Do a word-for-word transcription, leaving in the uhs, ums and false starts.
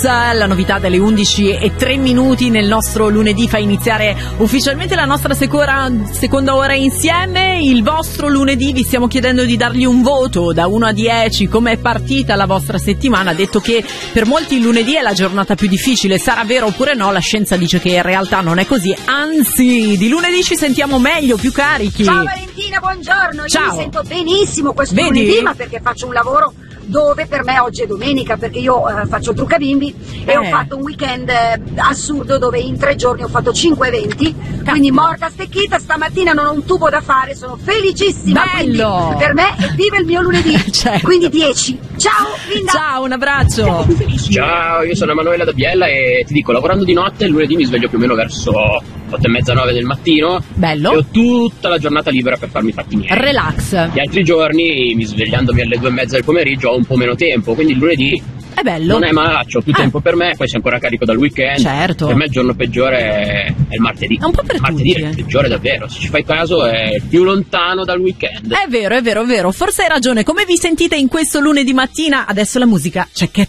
La novità delle undici e tre minuti nel nostro lunedì fa iniziare ufficialmente la nostra seconda, seconda ora insieme. Il vostro lunedì, vi stiamo chiedendo di dargli un voto da uno a dieci. Come è partita la vostra settimana? Detto che per molti il lunedì è la giornata più difficile, sarà vero oppure no? La scienza dice che in realtà non è così, anzi di lunedì ci sentiamo meglio, più carichi. Ciao Valentina, buongiorno. Ciao. Io mi sento benissimo questo Vedi? lunedì, ma perché faccio un lavoro dove per me oggi è domenica, perché io eh, faccio trucca bimbi e Eh. ho fatto un weekend eh, assurdo dove in tre giorni ho fatto cinque eventi, quindi morta stecchita. Stamattina non ho un tubo da fare, sono felicissima. Bello! Quindi per me è viva il mio lunedì. Certo. Quindi dieci. Ciao Linda. Ciao, un abbraccio. Ciao, io sono Emanuela da Biella e ti dico, lavorando di notte il lunedì mi sveglio più o meno verso otto e mezza, nove del mattino. Bello. E ho tutta la giornata libera per farmi i fatti miei. Relax. Gli altri giorni, mi svegliandomi alle due e mezza del pomeriggio, ho un po' meno tempo, quindi il lunedì È bello. non è malaccio, ho più Eh. tempo per me, poi sei ancora carico dal weekend. Certo. Per me il giorno peggiore è è il martedì. È un po' per il martedì tutti, è il eh. peggiore davvero, se ci fai caso è il più lontano dal weekend. È vero, è vero, è vero. Forse hai ragione. Come vi sentite in questo lunedì mattina? Adesso la musica c'è Cat